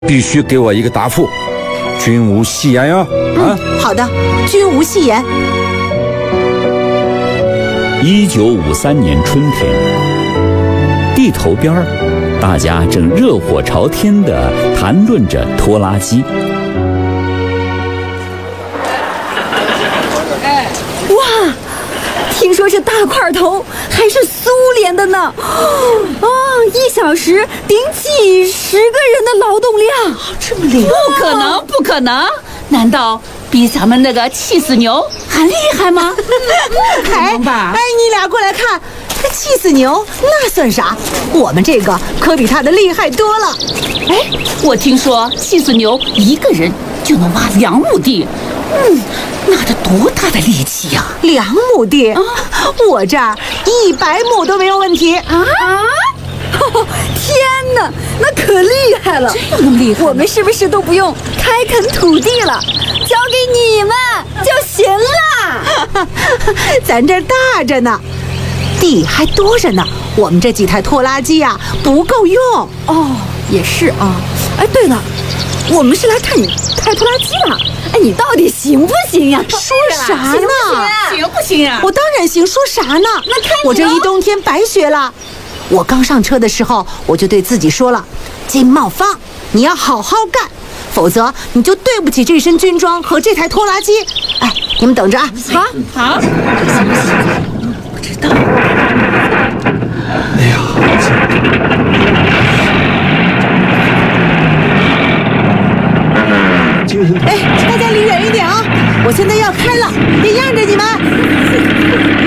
必须给我一个答复，君无戏言哟！ 好的，君无戏言。 1953年春天，地头边儿，大家正热火朝天地谈论着拖拉机。 哇，听说这大块头还是苏联的呢！1小时顶几十个人的劳动量， 这么厉害？ 不可能，不可能！难道比咱们那个气死牛还厉害吗？ 哎，你俩过来看，这气死牛那算啥？我们这个可比他的厉害多了。 哎，我听说气死牛一个人就能挖2亩地，那得多大的力气呀 ！2亩地，我这儿100亩都没有问题啊！ 天哪，那可厉害了！ 这么厉害， 我们是不是都不用开垦土地了，交给你们就行了？ 咱这儿大着呢，地还多着呢，我们这几台拖拉机呀不够用。 也是啊。哎，对了，我们是来看你开拖拉机的。哎，你到底行不行呀？ 说啥呢？ 行不行啊？ 我当然行，说啥呢？ 那看我这一冬天白学了。我刚上车的时候，我就对自己说了，金茂芳，你要好好干，否则你就对不起这身军装和这台拖拉机。哎，你们等着啊！ 好， 不知道。 哎呀， 哎，大家离远一点啊！我现在要开了，别让着你们。